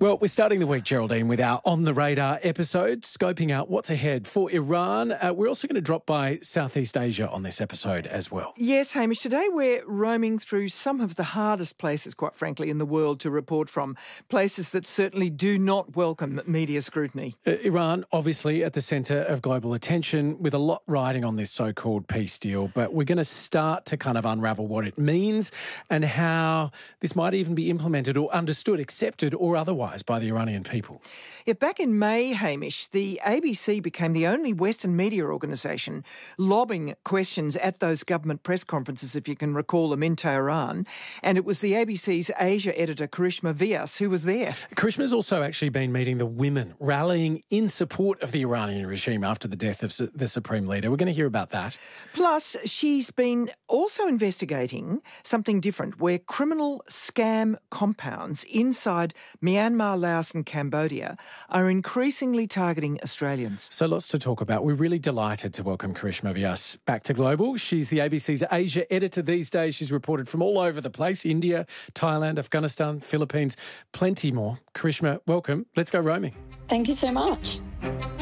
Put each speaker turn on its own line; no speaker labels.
Well, we're starting the week, Geraldine, with our On the Radar episode, scoping out what's ahead for Iran. We're also going to drop by Southeast Asia on this episode as well.
Yes, Hamish, today we're roaming through some of the hardest places, quite frankly, in the world to report from, places that certainly do not welcome media scrutiny.
Iran, obviously, at the centre of global attention, with a lot riding on this so-called peace deal, but we're going to start to kind of unravel what it means and how this might even be implemented or understood, accepted or otherwise by the Iranian people.
Yeah, back in May, Hamish, the ABC became the only Western media organisation lobbing questions at those government press conferences, if you can recall them, in Tehran. And it was the ABC's Asia editor, Karishma Vyas, who was there.
Karishma's also actually been meeting the women, rallying in support of the Iranian regime after the death of the supreme leader. We're going to hear about that.
Plus, she's been also investigating something different, where criminal scam compounds inside Myanmar, Laos and Cambodia are increasingly targeting Australians.
So lots to talk about. We're really delighted to welcome Karishma Vyas back to Global. She's the ABC's Asia editor these days. She's reported from all over the place, India, Thailand, Afghanistan, Philippines, plenty more. Karishma, welcome. Let's go roaming.
Thank you so much.